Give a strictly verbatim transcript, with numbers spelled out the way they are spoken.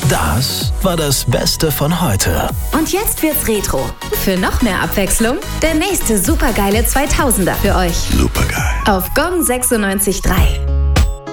Das war das Beste von heute. Und jetzt wird's Retro. Für noch mehr Abwechslung, der nächste supergeile zweitausender für euch. Supergeil. Auf Gong sechsundneunzig Komma drei.